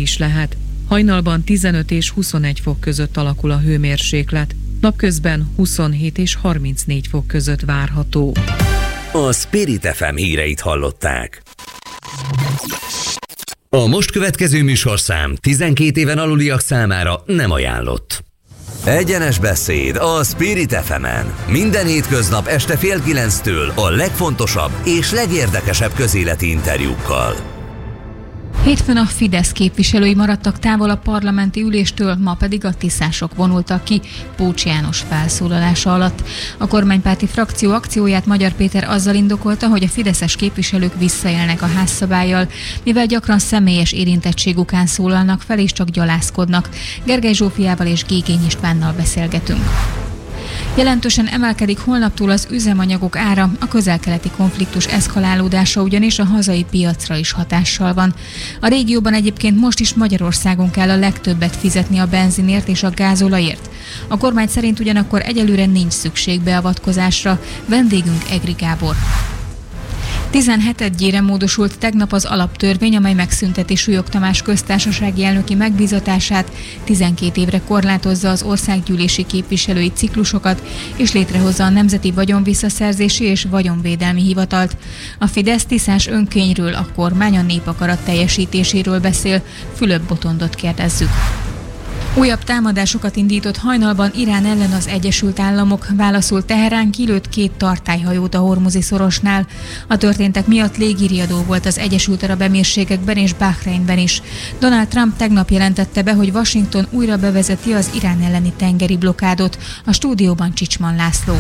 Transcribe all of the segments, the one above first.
is lehet. Hajnalban 15 és 21 fok között alakul a hőmérséklet. Napközben 27 és 34 fok között várható. A Spirit FM híreit hallották. A most következő műsorszám 12 éven aluliak számára nem ajánlott. Egyenes beszéd a Spirit FM-en. Minden hétköznap este 8:30 a legfontosabb és legérdekesebb közéleti interjúkkal. Hétfőn a Fidesz képviselői maradtak távol a parlamenti üléstől, ma pedig a tiszások vonultak ki Pócs János felszólalása alatt. A kormánypárti frakció akcióját Magyar Péter azzal indokolta, hogy a fideszes képviselők visszaélnek a házszabállyal, mivel gyakran személyes érintettség okán szólalnak fel és csak gyalászkodnak. Gergely Zsófiával és Gégény Istvánnal beszélgetünk. Jelentősen emelkedik holnaptól az üzemanyagok ára, a közel-keleti konfliktus eszkalálódása ugyanis a hazai piacra is hatással van. A régióban egyébként most is Magyarországon kell a legtöbbet fizetni a benzinért és a gázolajért. A kormány szerint ugyanakkor egyelőre nincs szükség beavatkozásra. Vendégünk Egri Gábor. 17-edjére módosult tegnap az alaptörvény, amely megszünteti Súlyog Tamás köztársasági elnöki megbízatását, 12 évre korlátozza az országgyűlési képviselői ciklusokat, és létrehozza a Nemzeti Vagyonvisszaszerzési és Vagyonvédelmi Hivatalt. A Fidesz tiszás önkényről, a kormány a népakarat teljesítéséről beszél. Fülöp Botondot kérdezzük. Újabb támadásokat indított hajnalban Irán ellen az Egyesült Államok, válaszul Teherán kilőtt 2 tartályhajót a Hormuzi szorosnál. A történtek miatt légiriadó volt az Egyesült Arab Emírségekben és Bahreinben is. Donald Trump tegnap jelentette be, hogy Washington újra bevezeti az Irán elleni tengeri blokádot. A stúdióban Csicsman László.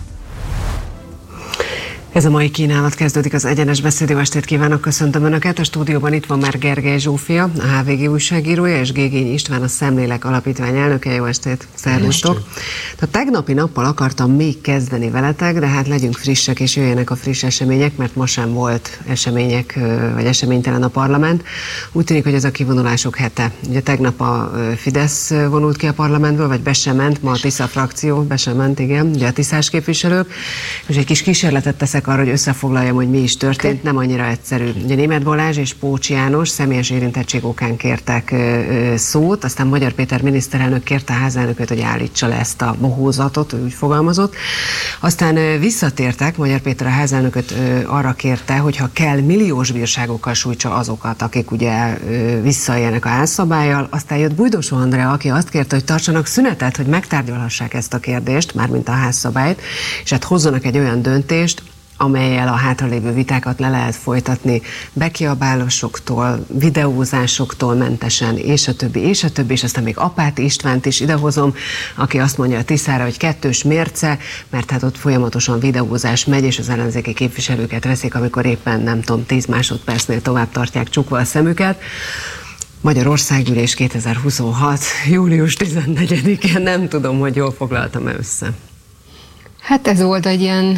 Ez a mai kínálat kezdődik, az Egyenes beszéd. Jó estét kívánok, köszöntöm Önöket. A stúdióban itt van már Gergely Zsófia, a HVG újságírója, és Gégény István, a Szemlélek Alapítvány elnöke. Jó estét, szervusztok! A tegnapi nappal akartam még kezdeni veletek, de hát legyünk frissek, és jöjjenek a friss események, mert ma sem volt események, vagy eseménytelen a parlament. Úgy tűnik, hogy ez a kivonulások hete. Ugye tegnap a Fidesz vonult ki a parlamentből, vagy be sem ment, ma a Tisza frakció be sem ment, igen, ugye a tiszás képviselők. És egy kis kísérletet teszek arra, hogy összefoglaljam, hogy mi is történt, nem annyira egyszerű. Ugye Németh Balázs és Pócs János személyes érintettség okán kértek szót, aztán Magyar Péter miniszterelnök kérte a házelnököt, hogy állítsa le ezt a bohózatot, úgy fogalmazott. Aztán visszatértek, Magyar Péter a házelnököt arra kérte, hogy ha kell, milliós bírságokkal sújtsa azokat, akik ugye visszaélnek a házszabállyal. Aztán jött Bújdosó Andrea, aki azt kérte, hogy tartsanak szünetet, hogy megtárgyalhassák ezt a kérdést, mármint a házszabályt, és hát hozzanak egy olyan döntést, amellyel a hátralévő vitákat le lehet folytatni bekiabálásoktól, videózásoktól mentesen, és a többi, és aztán még Apát Istvánt is idehozom, aki azt mondja a Tiszára, hogy 2. mérce, mert hát ott folyamatosan videózás megy, és az ellenzéki képviselőket veszik, amikor éppen, nem tudom, 10 másodpercnél tovább tartják csukva a szemüket. Magyarországgyűlés 2026. július 14-én, nem tudom, hogy jól foglaltam össze. Hát ez volt egy ilyen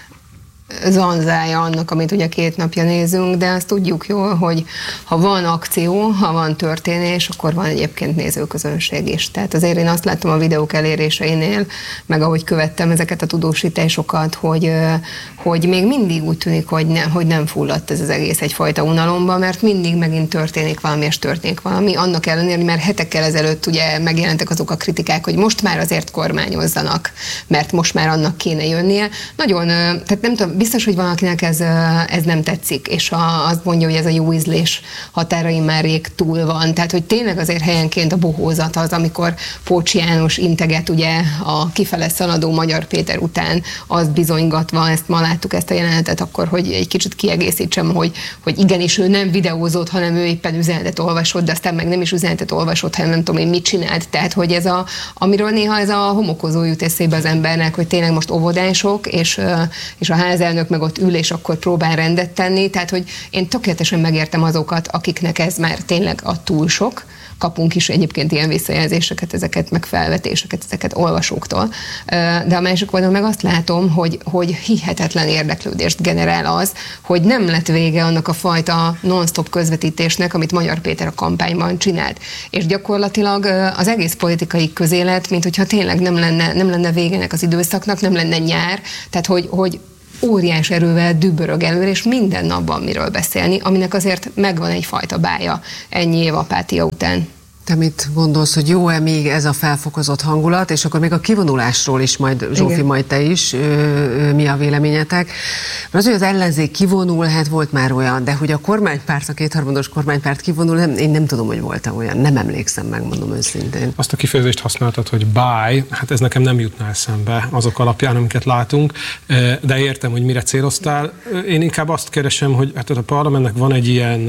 zanzája annak, amit ugye 2 napja nézünk, de azt tudjuk jól, hogy ha van akció, ha van történés, akkor van egyébként nézőközönség is. Tehát azért én azt láttam a videók eléréseinél, meg ahogy követtem ezeket a tudósításokat, hogy még mindig úgy tűnik, hogy nem fulladt ez az egész egyfajta unalomba, mert mindig megint történik valami, és történik valami. Annak ellenére, mert hetekkel ezelőtt ugye megjelentek azok a kritikák, hogy most már azért kormányozzanak, mert most már annak kéne jönnie. Nagyon, tehát nem tudom, biztos, hogy valakinek ez nem tetszik, és azt mondja, hogy ez a jó ízlés határain már rég túl van. Tehát, hogy tényleg azért helyenként a bohózat az, amikor Pócs János integet ugye a kifele szaladó Magyar Péter után, azt bizonygatva, ezt ma láttuk ezt a jelenetet, akkor, hogy egy kicsit kiegészítsem, hogy igenis ő nem videózott, hanem ő éppen üzenetet olvasott, de aztán meg nem is üzenetet olvasott, hanem nem tudom én mit csinált. Tehát, hogy amiről néha ez a homokozó jut eszébe az embernek, hogy tényleg most óvodások, és a házelnök meg ott ül, és akkor próbál rendet tenni. Tehát, hogy én tökéletesen megértem azokat, akiknek ez már tényleg a túl sok. Kapunk is egyébként ilyen visszajelzéseket, ezeket, meg felvetéseket, ezeket olvasóktól. De a másik oldalon meg azt látom, hogy hihetetlen érdeklődést generál az, hogy nem lett vége annak a fajta non-stop közvetítésnek, amit Magyar Péter a kampányban csinált. És gyakorlatilag az egész politikai közélet, mint hogyha tényleg nem lenne végének az időszaknak, nem lenne nyár, tehát hogy óriás erővel dübörög előre, és minden nap van miről beszélni, aminek azért megvan egyfajta bája ennyi év apátia után. Te mit gondolsz, hogy jó-e még ez a felfokozott hangulat, és akkor még a kivonulásról is majd, Zsófi, igen, majd te is, mi a véleményetek? Mert az, hogy az ellenzék kivonul, hát volt már olyan, de hogy a kormánypárt, a kétharmados kormánypárt kivonul, én nem tudom, hogy volt-e olyan, nem emlékszem, megmondom őszintén. Azt a kifejezést használtad, hogy bye, hát ez nekem nem jutná eszembe azok alapján, amiket látunk, de értem, hogy mire céloztál. Én inkább azt keresem, hogy hát a parlamentnek van egy ilyen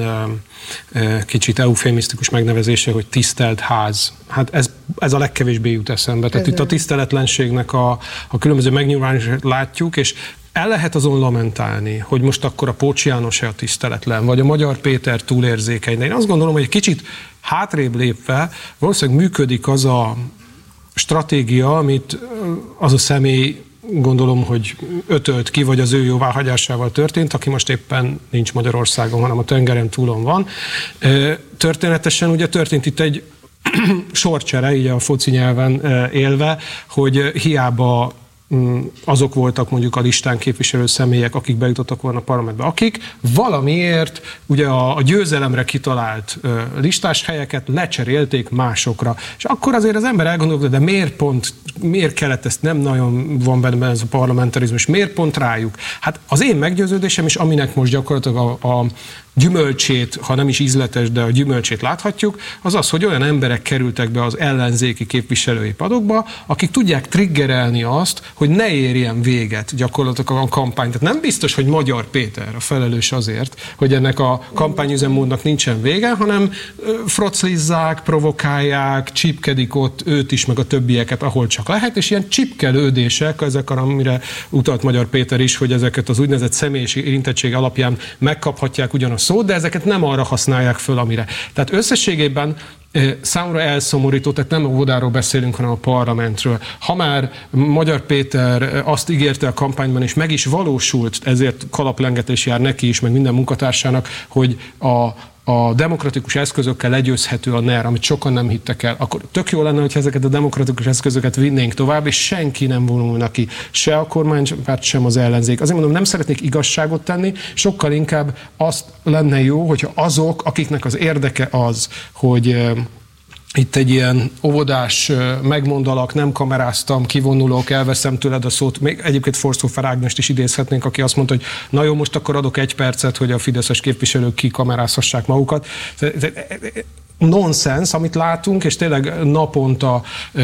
kicsit eufémisztikus megnevezése, hogy tisztelt ház. Hát ez a legkevésbé jut eszembe. Tehát itt a tiszteletlenségnek a különböző megnyilvánulását látjuk, és el lehet azon lamentálni, hogy most akkor a Pócs János-e a tiszteletlen, vagy a Magyar Péter túlérzékeny. De én azt gondolom, hogy egy kicsit hátrébb lépve valószínűleg működik az a stratégia, amit az a személy, gondolom, hogy ötölt ki, vagy az ő jóváhagyásával történt, aki most éppen nincs Magyarországon, hanem a tengeren túlon van. Történetesen ugye történt itt egy sorcsere, így a foci nyelven élve, hogy hiába azok voltak mondjuk a listán képviselő személyek, akik bejutottak volna a parlamentbe, akik valamiért ugye a győzelemre kitalált listás helyeket lecserélték másokra. És akkor azért az ember elgondolkodik, de miért kellett ezt, nem nagyon van benne ez a parlamentarizmus, miért pont rájuk? Hát az én meggyőződésem is, aminek most gyakorlatilag a gyümölcsét, ha nem is ízletes, de a gyümölcsét láthatjuk, az az, hogy olyan emberek kerültek be az ellenzéki képviselői padokba, akik tudják triggerelni azt, hogy ne érjen véget gyakorlatilag a kampány. Tehát nem biztos, hogy Magyar Péter a felelős azért, hogy ennek a kampányüzemmódnak nincsen vége, hanem froclizzák, provokálják, csípkedik ott őt is, meg a többieket, ahol csak lehet, és ilyen csipkelődések, ezek, amire utalt Magyar Péter is, hogy ezeket az úgynevezett személyes érintettség alapján megkaphatják ugyan a szót, de ezeket nem arra használják föl, amire. Tehát összességében számomra elszomorító, tehát nem a óvodáról beszélünk, hanem a parlamentről. Ha már Magyar Péter azt ígérte a kampányban, és meg is valósult, ezért kalaplengetés jár neki is, meg minden munkatársának, hogy a demokratikus eszközökkel legyőzhető a NER, amit sokan nem hittek el, akkor tök jó lenne, hogyha ezeket a demokratikus eszközöket vinnénk tovább, és senki nem vonulna ki, se a kormánypárt, sem az ellenzék. Azért mondom, nem szeretnék igazságot tenni, sokkal inkább azt lenne jó, hogyha azok, akiknek az érdeke az, hogy itt egy ilyen óvodás megmondalak, nem kameráztam, kivonulok, elveszem tőled a szót. Még egyébként Forszhofer Ágnest is idézhetnénk, aki azt mondta, hogy na jó, most akkor adok 1 percet, hogy a fideszes képviselők kikamerázhassák magukat. Nonsens, amit látunk, és tényleg naponta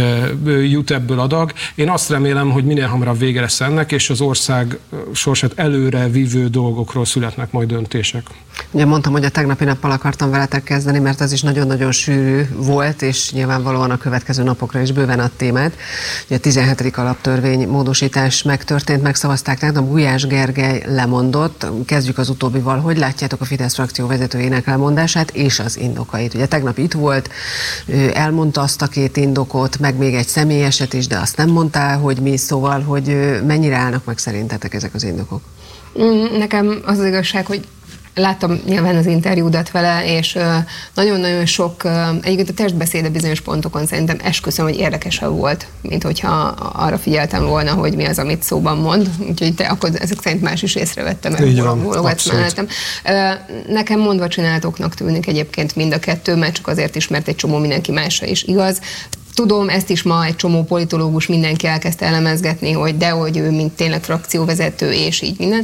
jut ebből adag. Én azt remélem, hogy minél hamarabb vége lesz ennek, és az ország sorsát előre vívő dolgokról születnek majd döntések. Ugye mondtam, hogy a tegnapi nappal akartam veletek kezdeni, mert az is nagyon-nagyon sűrű volt, és nyilvánvalóan a következő napokra is bőven ad témát. Ugye a 17. alaptörvény módosítás megtörtént, megszavazták, tehát a Gulyás Gergely lemondott. Kezdjük az utóbbival. Hogy látjátok a Fidesz frakció vezetőjének lemondását és az indokait? Ugye tegnap itt volt, elmondta azt a 2 indokot, meg még egy személyeset is, de azt nem mondta, hogy mi, szóval, hogy mennyire állnak meg szerintetek ezek az indokok? Nekem az igazság, hogy láttam nyilván az interjúdat vele, és nagyon-nagyon sok, egyébként a testbeszéde bizonyos pontokon szerintem esküszöm, hogy érdekesebb volt, mint hogyha arra figyeltem volna, hogy mi az, amit szóban mond. Úgyhogy te akkor ezek szerint más is észrevettem, mellettem. Nekem mondva csináltóknak tűnik egyébként mind a kettő, mert csak azért is, mert egy csomó mindenki másra is igaz. Tudom, ezt is ma egy csomó politológus mindenki elkezdte elemezgetni, hogy dehogy ő, mint tényleg frakcióvezető, és így minden.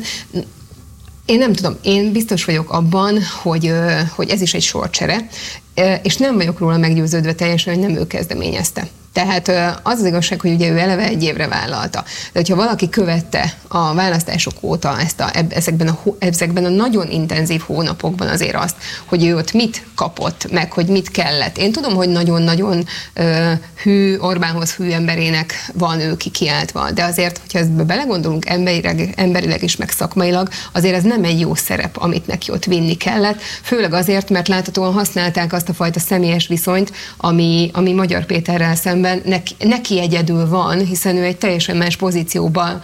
Én nem tudom, én biztos vagyok abban, hogy ez is egy sorcsere, és nem vagyok róla meggyőződve teljesen, hogy nem ő kezdeményezte. Tehát az az igazság, hogy ugye ő eleve 1 évre vállalta. De hogyha valaki követte a választások óta ezekben a nagyon intenzív hónapokban azért azt, hogy ő ott mit kapott, meg hogy mit kellett. Én tudom, hogy nagyon-nagyon hű, Orbánhoz hű emberének van ő kikiáltva, de azért, hogyha ezt belegondolunk emberileg is, meg szakmailag, azért ez nem egy jó szerep, amit neki ott vinni kellett. Főleg azért, mert láthatóan használták azt a fajta személyes viszonyt, ami Magyar Péterrel szemben neki egyedül van, hiszen ő egy teljesen más pozícióból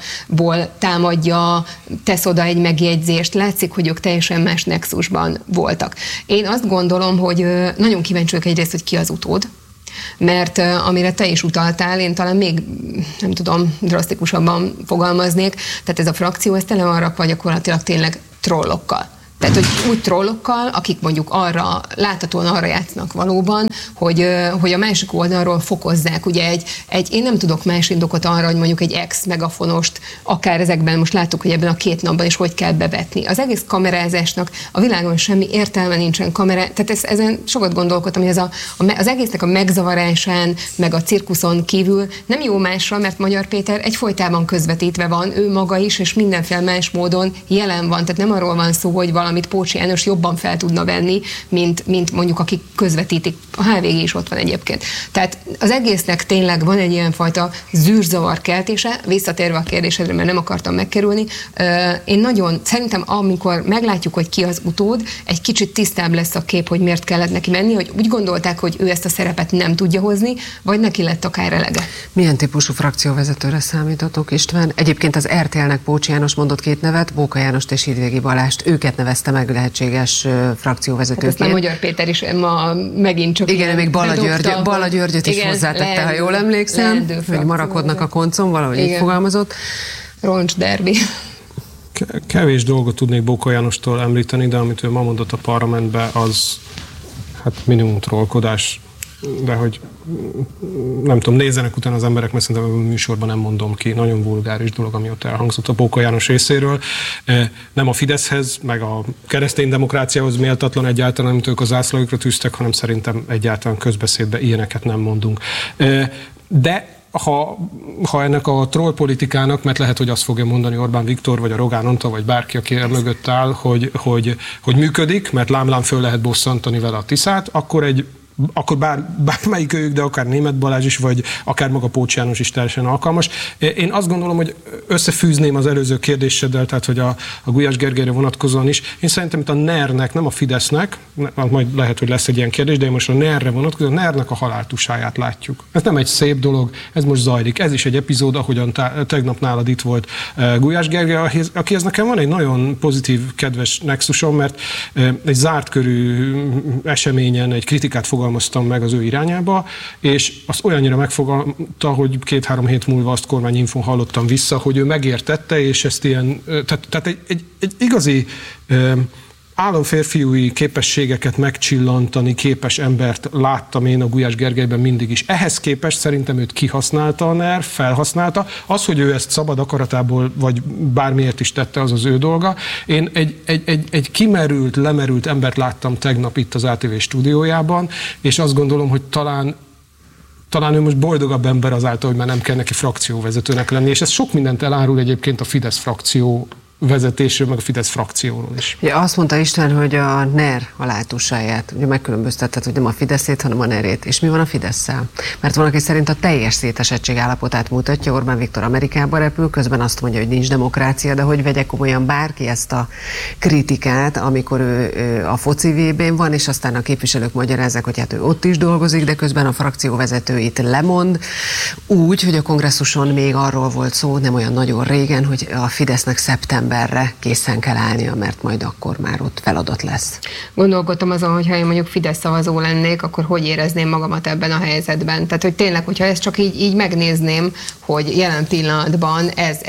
támadja, tesz oda egy megjegyzést, látszik, hogy ők teljesen más nexusban voltak. Én azt gondolom, hogy nagyon kíváncsi vagyok egyrészt, hogy ki az utód, Mert amire te is utaltál, én talán még, nem tudom, drasztikusabban fogalmaznék, tehát ez a frakció, ez tele van rakva gyakorlatilag tényleg trollokkal. Tehát, hogy úgy trollokkal, akik mondjuk láthatóan arra játszanak valóban, hogy a másik oldalról fokozzák. Ugye én nem tudok más indokot arra, hogy mondjuk egy ex-megafonost, akár ezekben, most láttuk, hogy ebben a 2 napban is hogy kell bevetni. Az egész kamerázásnak a világon semmi értelme nincsen tehát ezen sokat gondolkodtam, hogy az egésznek a megzavarásán, meg a cirkuszon kívül nem jó másra, mert Magyar Péter egyfolytában közvetítve van, ő maga is, és mindenféle más módon jelen van. Tehát nem arról van szó, hogy amit Pócsi János jobban fel tudna venni, mint mondjuk akik közvetítik. A HVG is ott van egyébként. Tehát az egésznek tényleg van egy ilyen fajta zűrzavar keltése, visszatérve a kérdésedre, mert nem akartam megkerülni. Én szerintem amikor meglátjuk, hogy ki az utód, egy kicsit tisztább lesz a kép, hogy miért kellett neki menni, hogy úgy gondolták, hogy ő ezt a szerepet nem tudja hozni, vagy neki lett akár elege. Milyen típusú frakcióvezetőre számítotok, István? Egyébként az RTL-nek Pócsi János mondott 2 nevet, Bóka Jánost és Hidvégi Balást. Őket nevezte meg lehetséges frakcióvezetőként. Hát Magyar Péter is ma megint csak... Igen, még Balla Györgyöt is hozzátette, ha jól emlékszem, hogy marakodnak a koncon, valahogy így fogalmazott. Roncs derbi. Kevés dolgot tudnék Bóka Jánostól említeni, de amit ő ma mondott a parlamentben, az hát minimum trollkodás, de hogy nem tudom, nézzenek utána az emberek, mert szerintem a műsorban nem mondom ki. Nagyon vulgáris dolog, ami ott elhangzott a Bóka János részéről. Nem a Fideszhez, meg a keresztény demokráciához méltatlan egyáltalán, amit ők a zászlójukra tűztek, hanem szerintem egyáltalán közbeszédben ilyeneket nem mondunk. De ha ennek a trollpolitikának, mert lehet, hogy azt fogja mondani Orbán Viktor, vagy a Rogán Antal, vagy bárki, aki mögött áll, hogy működik, mert lámlám föl lehet bosszantani vele a Tiszát, akkor bármelyik őjük, de akár Németh Balázs is, vagy akár maga Pócsi János is teljesen alkalmas. Én azt gondolom, hogy összefűzném az előző kérdéseddel, tehát hogy a Gulyás Gergelyre vonatkozóan is. Én szerintem itt a NER-nek, nem a Fidesznek, majd lehet, hogy lesz egy ilyen kérdés, de én most a NER-re vonatkozóan, a NER-nek a haláltusáját látjuk. Ez nem egy szép dolog, ez most zajlik. Ez is egy epizód, ahogyan tegnap nálad itt volt Gulyás Gergely, akihez nekem van egy nagyon pozitív, kedves nexusom, mert egy zárt körű eseményen egy kritikát fogalmaztam meg az ő irányába, és azt olyannyira megfogalmazta, hogy 2-3 hét múlva azt kormányinfón hallottam vissza, hogy ő megértette, és ezt ilyen, tehát egy igazi államférfiúi képességeket megcsillantani képes embert láttam én a Gulyás Gergelyben mindig is. Ehhez képest szerintem őt kihasználta a NER, felhasználta. Az, hogy ő ezt szabad akaratából, vagy bármiért is tette, az az ő dolga. Én egy kimerült, lemerült embert láttam tegnap itt az ATV stúdiójában, és azt gondolom, hogy talán ő most boldogabb ember azáltal, hogy már nem kell neki frakcióvezetőnek lenni, és ez sok mindent elárul egyébként a Fidesz frakció vezetésről, meg a Fidesz frakcióról is. Ja, azt mondta István, hogy a NER haláltusáját, ugye megkülönböztetett, hogy nem a Fideszét, hanem a NER-ét. És mi van a Fidesszel? Mert van, aki szerint a teljes szétesettség állapotát mutatja, Orbán Viktor Amerikába repül, közben azt mondja, hogy nincs demokrácia, de hogy vegye komolyan bárki ezt a kritikát, amikor ő a foci VB-n van, és aztán a képviselők magyarázzák, hogy hát ő ott is dolgozik, de közben a frakcióvezető itt lemond, úgy, hogy a kongresszuson még arról volt szó, nem olyan nagyon régen, hogy a Fidesznek szeptemberre készen kell állnia, mert majd akkor már ott feladat lesz. Gondolkodtam azon, hogy ha én mondjuk Fidesz szavazó lennék, akkor hogy érezném magamat ebben a helyzetben. Tehát, hogy tényleg, hogyha ezt csak így megnézném, hogy jelen pillanatban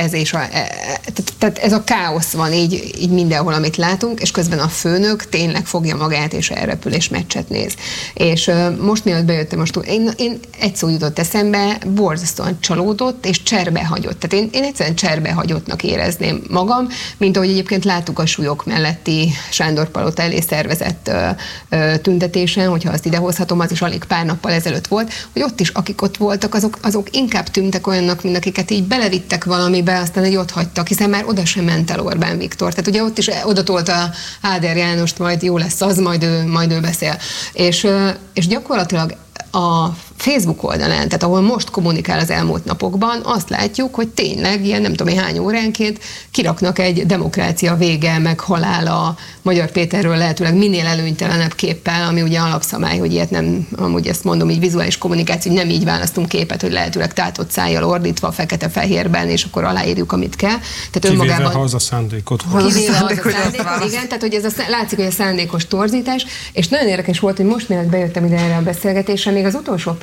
tehát ez a káosz van így mindenhol, amit látunk, és közben a főnök tényleg fogja magát, és elrepül, és meccset néz. És most mielőtt bejöttem én egy szó jutott eszembe, borzasztóan csalódott, és cserbehagyott. Tehát én egyszerűen cserbehagyottnak érezném magam, mint ahogy egyébként láttuk a súlyok melletti Sándor Palota elé szervezett tüntetésen, hogyha azt idehozhatom, az is alig pár nappal ezelőtt volt, hogy ott is, akik ott voltak, azok inkább tűntek olyannak, mint akiket így belevittek valamibe, aztán egy ott hagytak, hiszen már oda sem ment el Orbán Viktor. Tehát ugye ott is odatolta Áder Jánost, majd jó lesz az, majd ő beszél. És gyakorlatilag a Facebook oldalán, tehát ahol most kommunikál az elmúlt napokban, azt látjuk, hogy tényleg ilyen nem tudom hány óránként kiraknak egy demokrácia vége, meg halála Magyar Péterről lehetőleg minél előnytelenebb képpel, ami ugye alapszabály, hogy ilyet nem, amúgy ezt mondom, így vizuális kommunikáció, hogy nem így választunk képet, hogy lehetőleg tátott szájjal ordítva, fekete-fehérben, és akkor aláírjuk, amit kell. Tehát önmagában, ha az a szándékot. Igen, tehát hogy látszik, hogy a szándékos torzítás, és nagyon érdekes volt, hogy most mielőtt bejöttem ide erre a beszélgetésre, még az utolsó pillanatban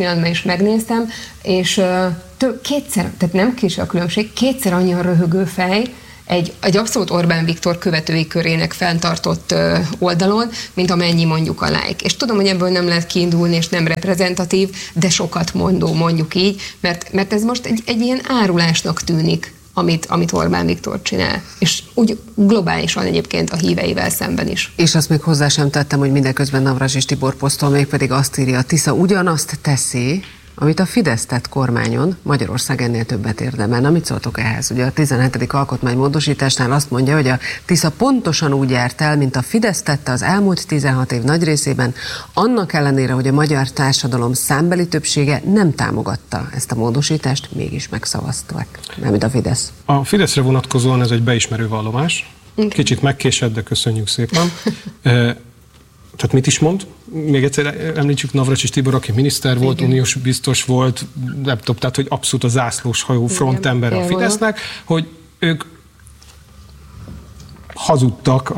pillanatban is megnéztem, és kétszer, tehát nem kis a különbség, kétszer annyian röhögő fej egy abszolút Orbán Viktor követői körének fenntartott oldalon, mint amennyi mondjuk a like. És tudom, hogy ebből nem lehet kiindulni, és nem reprezentatív, de sokat mondó, mondjuk így, mert ez most egy ilyen árulásnak tűnik, amit Orbán Viktor csinál. És úgy globálisan egyébként a híveivel szemben is. És azt még hozzá sem tettem, hogy mindeközben Navracsics Tibor posztol, még pedig azt írja, a Tisza ugyanazt teszi, amit a Fidesz tett kormányon, Magyarország ennél többet érdemel. Na, mit szóltok ehhez? Ugye a 17. alkotmánymódosításnál azt mondja, hogy a Tisza pontosan úgy járt el, mint a Fidesz tette az elmúlt 16 év nagy részében, annak ellenére, hogy a magyar társadalom számbeli többsége nem támogatta ezt a módosítást, mégis megszavazták, nem mint a Fidesz. A Fideszre vonatkozóan ez egy beismerő vallomás. Kicsit megkésett, de köszönjük szépen. Tehát mit is mond? Még egyszer említsük, Navracsics Tibor, aki miniszter volt, uniós biztos volt, laptop, tehát hogy abszolút a zászlós hajó frontember a Fidesznek, hogy ők hazudtak,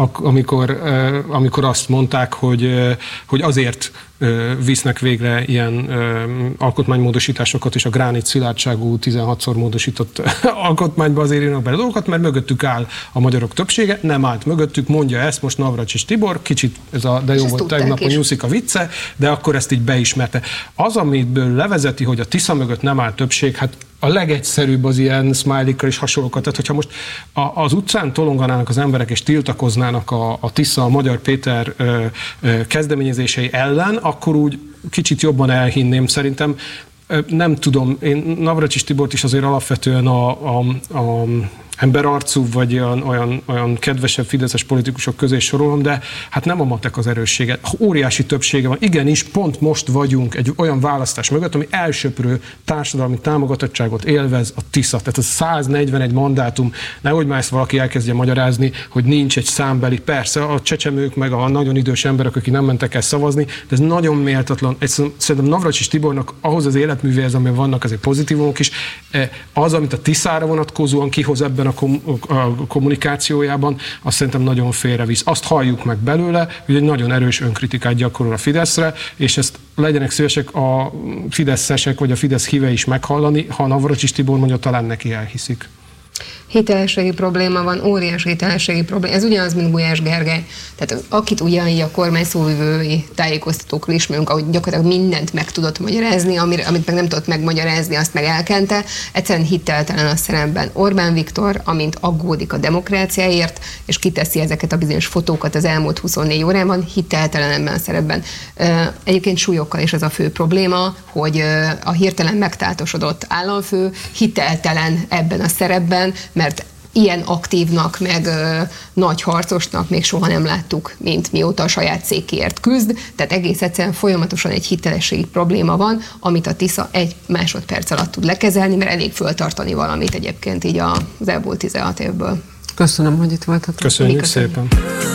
amikor azt mondták, hogy azért visznek végre ilyen alkotmánymódosításokat, és a gránit szilárdságú 16-szor módosított alkotmányba azért írnak bele dolgokat, mert mögöttük áll a magyarok többsége, nem állt mögöttük, mondja ezt most Navracsics Tibor, kicsit ez a de jó volt tegnap a Nyuszika vicce, de akkor ezt így beismerte. Az, amiből levezeti, hogy a Tisza mögött nem áll többség, hát a legegyszerűbb az ilyen smiley-kkal és hasonlókat. Tehát, hogyha most az utcán tolonganának az emberek és tiltakoznának a Tisza, a Magyar Péter kezdeményezései ellen, akkor úgy kicsit jobban elhinném. Szerintem nem tudom, én Navracsics Tibort is azért alapvetően a emberarcú, vagy olyan kedvesebb fideszes politikusok közé sorolom, de hát nem a matek az erőssége. Óriási többsége van. Igenis, pont most vagyunk egy olyan választás mögött, ami elsöprő társadalmi támogatottságot élvez a Tisza. Tehát a 141 mandátum, nehogy már ezt valaki elkezdje magyarázni, hogy nincs egy számbeli. Persze, a csecsemők, meg a nagyon idős emberek, akik nem mentek el szavazni, de ez nagyon méltatlan. Szerintem Navracsics Tibornak ahhoz az életművéhez, amiben vannak azért pozitívumok is, az, amit a Tiszára vonatkozóan kihoz ebben a kommunikációjában, azt szerintem nagyon félrevisz. Azt halljuk meg belőle, hogy egy nagyon erős önkritikát gyakorol a Fideszre, és ezt legyenek szívesek a fideszesek vagy a Fidesz híve is meghallani, ha Navracsics Tibor mondja, talán neki elhiszik. Hitelességi probléma van, óriási hitelességi probléma. Ez ugyanaz, mint Gulyás Gergely. Tehát akit ugyanígy a kormány szóvivői tájékoztatókról ismerünk, ahogy gyakorlatilag mindent meg tudott magyarázni, amit meg nem tudott megmagyarázni, azt meg elkente. Egyszerűen hiteltelen a szerepben. Orbán Viktor, amint aggódik a demokráciáért, és kiteszi ezeket a bizonyos fotókat az elmúlt 24 órában, hiteltelen ebben a szerepben. Egyébként súlyokkal is ez a fő probléma, hogy a hirtelen megtáltosodott államfő hiteltelen ebben a szerepben, mert ilyen aktívnak, meg nagy harcosnak még soha nem láttuk, mint mióta a saját székéért küzd. Tehát egész egyszerűen folyamatosan egy hitelességi probléma van, amit a Tisza egy másodperc alatt tud lekezelni, mert elég föltartani valamit egyébként így az elmúlt 16 évből. Köszönöm, hogy itt voltatok. Köszönjük szépen.